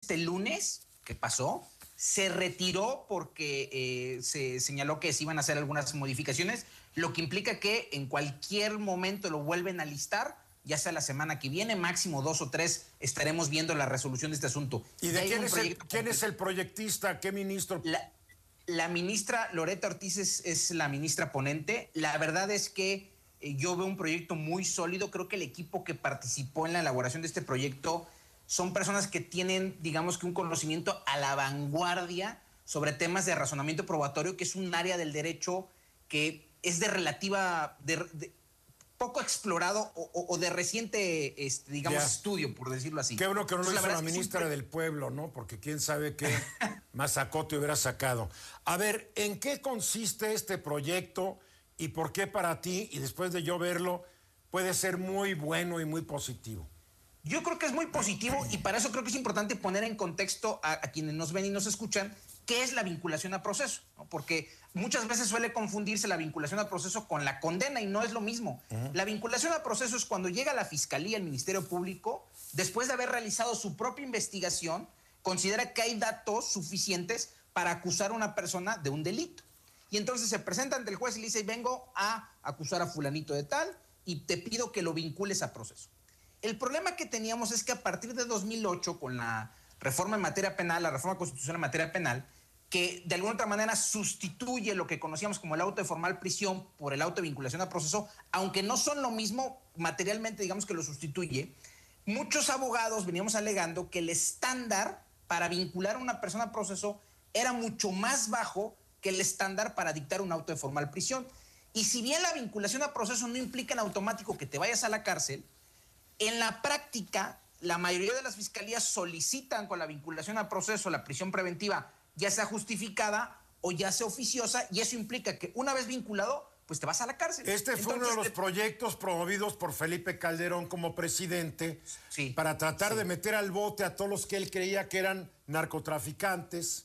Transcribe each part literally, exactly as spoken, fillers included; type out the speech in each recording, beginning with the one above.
este lunes que pasó, se retiró porque eh, se señaló que se iban a hacer algunas modificaciones, lo que implica que en cualquier momento lo vuelven a listar, ya sea la semana que viene, máximo dos o tres, estaremos viendo la resolución de este asunto. ¿Y de quién es, el, quién es el proyectista? ¿Qué ministro? La, la ministra Loreta Ortiz es, es la ministra ponente. La verdad es que eh, yo veo un proyecto muy sólido. Creo que el equipo que participó en la elaboración de este proyecto son personas que tienen, digamos que un conocimiento a la vanguardia sobre temas de razonamiento probatorio, que es un área del derecho que es de relativa, de, de, poco explorado o, o de reciente, este, digamos, yeah. estudio, por decirlo así. Qué bueno que no lo hizo la, la ministra un... del Pueblo, ¿no? Porque quién sabe qué mazacote hubiera sacado. A ver, ¿en qué consiste este proyecto y por qué para ti, y después de yo verlo, puede ser muy bueno y muy positivo? Yo creo que es muy positivo y para eso creo que es importante poner en contexto a, a quienes nos ven y nos escuchan qué es la vinculación a proceso, ¿no? Porque muchas veces suele confundirse la vinculación a proceso con la condena y no es lo mismo. Uh-huh. La vinculación a proceso es cuando llega la Fiscalía, el Ministerio Público, después de haber realizado su propia investigación, considera que hay datos suficientes para acusar a una persona de un delito. Y entonces se presenta ante el juez y le dice, vengo a acusar a fulanito de tal y te pido que lo vincules a proceso. El problema que teníamos es que a partir de dos mil ocho, con la reforma en materia penal, la reforma constitucional en materia penal, que de alguna otra manera sustituye lo que conocíamos como el auto de formal prisión por el auto de vinculación a proceso, aunque no son lo mismo materialmente, digamos que lo sustituye, muchos abogados veníamos alegando que el estándar para vincular a una persona a proceso era mucho más bajo que el estándar para dictar un auto de formal prisión. Y si bien la vinculación a proceso no implica en automático que te vayas a la cárcel, en la práctica, la mayoría de las fiscalías solicitan con la vinculación a proceso la prisión preventiva, ya sea justificada o ya sea oficiosa, y eso implica que una vez vinculado, pues te vas a la cárcel. Este fue Entonces, uno de los te... proyectos promovidos por Felipe Calderón como presidente, sí, para tratar sí. de meter al bote a todos los que él creía que eran narcotraficantes.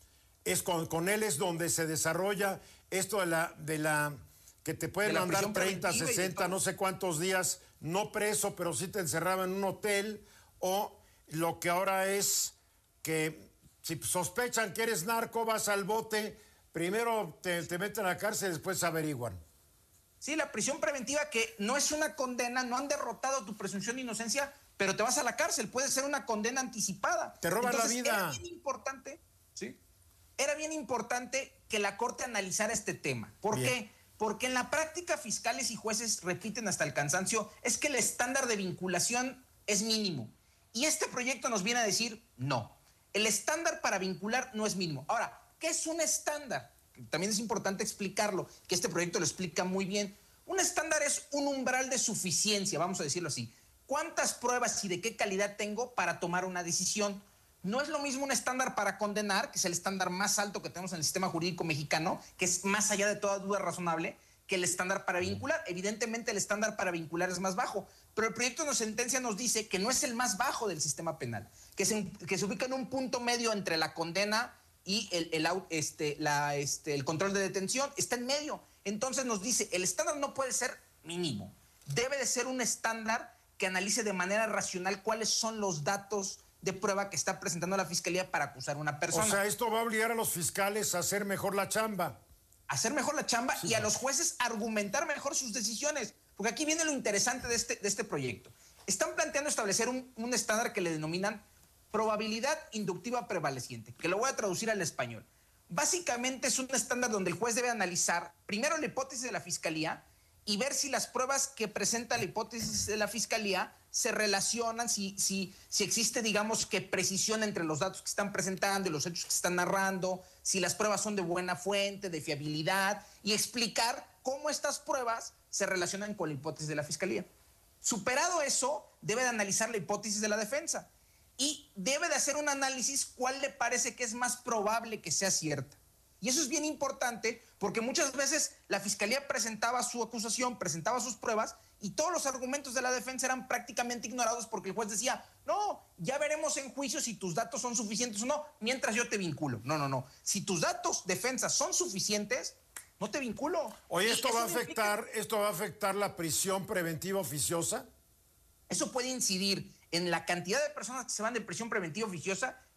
Es con, con él es donde se desarrolla esto de la... De la que te pueden mandar treinta, sesenta, no sé cuántos días, no preso, pero sí te encerraban en un hotel, o lo que ahora es que si sospechan que eres narco, vas al bote, primero te, te meten a la cárcel, después averiguan. Sí, la prisión preventiva, que no es una condena, no han derrotado tu presunción de inocencia, pero te vas a la cárcel, puede ser una condena anticipada. Te roban Entonces, la vida. Era bien importante, ¿sí? Era bien importante que la Corte analizara este tema. ¿Por bien. qué? Porque en la práctica fiscales y jueces repiten hasta el cansancio, es que el estándar de vinculación es mínimo. Y este proyecto nos viene a decir, no, el estándar para vincular no es mínimo. Ahora, ¿qué es un estándar? También es importante explicarlo, que este proyecto lo explica muy bien. Un estándar es un umbral de suficiencia, vamos a decirlo así. ¿Cuántas pruebas y de qué calidad tengo para tomar una decisión? No es lo mismo un estándar para condenar, que es el estándar más alto que tenemos en el sistema jurídico mexicano, que es más allá de toda duda razonable, que el estándar para vincular. Evidentemente el estándar para vincular es más bajo, pero el proyecto de sentencia nos dice que no es el más bajo del sistema penal, que se, que se ubica en un punto medio entre la condena y el, el, este, la, este, el control de detención, está en medio. Entonces nos dice, el estándar no puede ser mínimo, debe de ser un estándar que analice de manera racional cuáles son los datos de prueba que está presentando la Fiscalía para acusar a una persona. O sea, esto va a obligar a los fiscales a hacer mejor la chamba. Hacer mejor la chamba sí, y a los jueces a argumentar mejor sus decisiones. Porque aquí viene lo interesante de este, de este proyecto. Están planteando establecer un, un estándar que le denominan probabilidad inductiva prevaleciente, que lo voy a traducir al español. Básicamente es un estándar donde el juez debe analizar primero la hipótesis de la Fiscalía y ver si las pruebas que presenta la hipótesis de la Fiscalía se relacionan, si, si, si existe, digamos, que precisión entre los datos que están presentando y los hechos que están narrando, si las pruebas son de buena fuente, de fiabilidad, y explicar cómo estas pruebas se relacionan con la hipótesis de la Fiscalía. Superado eso, debe de analizar la hipótesis de la defensa y debe de hacer un análisis cuál le parece que es más probable que sea cierta. Y eso es bien importante porque muchas veces la Fiscalía presentaba su acusación, presentaba sus pruebas y todos los argumentos de la defensa eran prácticamente ignorados porque el juez decía, no, ya veremos en juicio si tus datos son suficientes o no, mientras yo te vinculo. No, no, no. Si tus datos, defensa, son suficientes, no te vinculo. Oye, ¿esto va a afectar, implica... esto va a afectar la prisión preventiva oficiosa? Eso puede incidir en la cantidad de personas que se van de prisión preventiva oficiosa